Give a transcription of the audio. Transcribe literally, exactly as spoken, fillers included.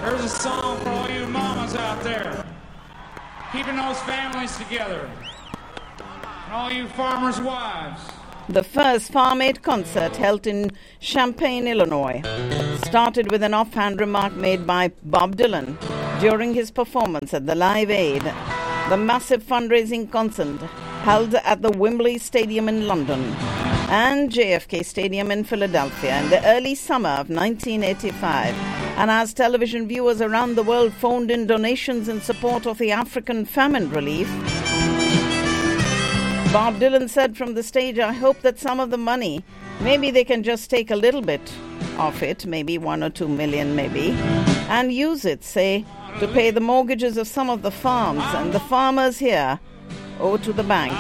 There's a song for all you mamas out there, keeping those families together, and all you farmers' wives. The first Farm Aid concert held in Champaign, Illinois, started with an offhand remark made by Bob Dylan during his performance at the Live Aid, the massive fundraising concert held at the Wembley Stadium in London and J F K Stadium in Philadelphia in the early summer of nineteen eighty-five. And as television viewers around the world phoned in donations in support of the African famine relief, Bob Dylan said from the stage, "I hope that some of the money, maybe they can just take a little bit of it, maybe one or two million maybe, and use it, say, to pay the mortgages of some of the farms and the farmers here over to the bank